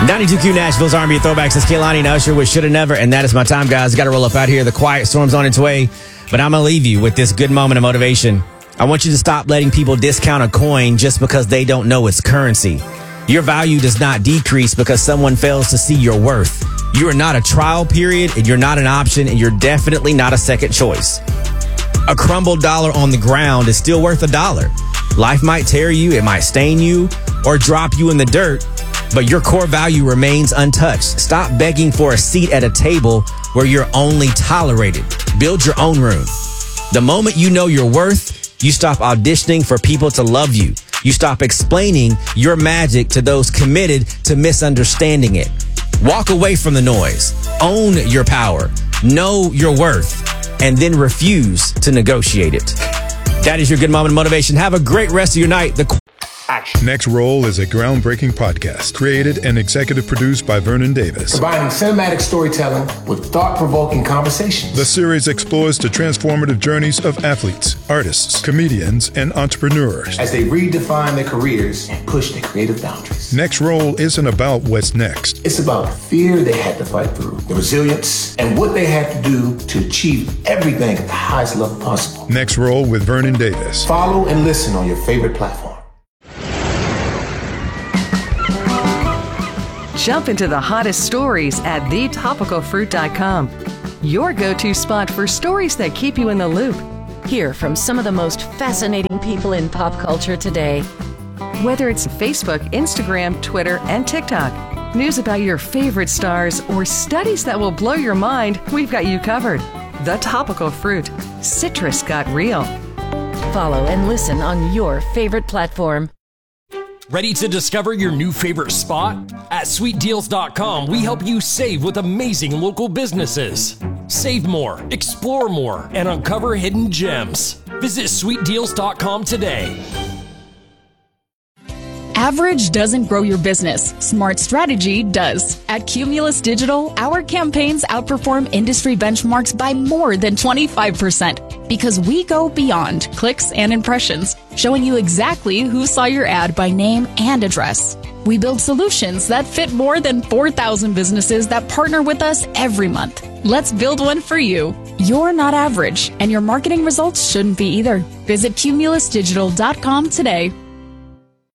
92Q Nashville's Army of Throwbacks. It's Kehlani and Usher with Shoulda Never, and that is my time, guys. Got to roll up out here. The quiet storm's on its way, but I'm going to leave you with this good moment of motivation. I want you to stop letting people discount a coin just because they don't know its currency. Your value does not decrease because someone fails to see your worth. You are not a trial period, and you're not an option, and you're definitely not a second choice. A crumbled dollar on the ground is still worth $1. Life might tear you, it might stain you, or drop you in the dirt, but your core value remains untouched. Stop begging for a seat at a table where you're only tolerated. Build your own room. The moment you know your worth, you stop auditioning for people to love you. You stop explaining your magic to those committed to misunderstanding it. Walk away from the noise. Own your power. Know your worth. And then refuse to negotiate it. That is your good moment of motivation. Have a great rest of your night. Action. Next Roll is a groundbreaking podcast created and executive produced by Vernon Davis. Combining cinematic storytelling with thought-provoking conversations. The series explores the transformative journeys of athletes, artists, comedians, and entrepreneurs as they redefine their careers and push their creative boundaries. Next Roll isn't about what's next. It's about the fear they had to fight through, the resilience, and what they had to do to achieve everything at the highest level possible. Next Roll with Vernon Davis. Follow and listen on your favorite platform. Jump into the hottest stories at thetopicalfruit.com. Your go-to spot for stories that keep you in the loop. Hear from some of the most fascinating people in pop culture today. Whether it's Facebook, Instagram, Twitter, and TikTok, news about your favorite stars, or studies that will blow your mind, we've got you covered. The Topical Fruit. Citrus got real. Follow and listen on your favorite platform. Ready to discover your new favorite spot? At sweetdeals.com, we help you save with amazing local businesses. Save more, explore more, and uncover hidden gems. Visit sweetdeals.com today. Average doesn't grow your business. Smart strategy does. At Cumulus Digital, our campaigns outperform industry benchmarks by more than 25% because we go beyond clicks and impressions, showing you exactly who saw your ad by name and address. We build solutions that fit more than 4,000 businesses that partner with us every month. Let's build one for you. You're not average, and your marketing results shouldn't be either. Visit cumulusdigital.com today.